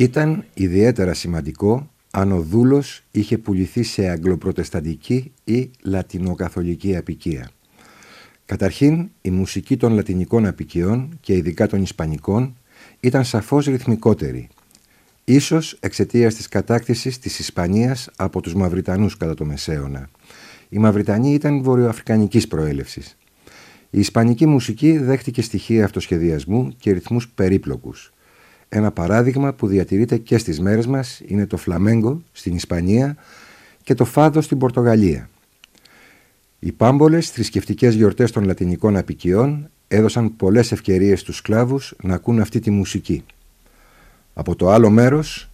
Ήταν ιδιαίτερα σημαντικό αν ο δούλος είχε πουληθεί σε αγγλοπροτεσταντική ή λατινοκαθολική απικία. Καταρχήν, η μουσική των λατινικών απικιών και ειδικά των ισπανικών ήταν σαφώς ρυθμικότερη, ίσως εξαιτίας της κατάκτησης της Ισπανίας από τους Μαυριτανούς κατά το Μεσαίωνα. Οι Μαυριτανοί ήταν βορειοαφρικανικής προέλευσης. Η ισπανική μουσική δέχτηκε στοιχεία αυτοσχεδιασμού και ρυθμούς περίπλοκους. Ένα παράδειγμα που διατηρείται και στις μέρες μας είναι το φλαμέγκο στην Ισπανία και το φάδο στην Πορτογαλία. Οι πάμπολες θρησκευτικές γιορτές των λατινικών απικιών έδωσαν πολλές ευκαιρίες στους σκλάβους να ακούν αυτή τη μουσική. Από το άλλο μέρος,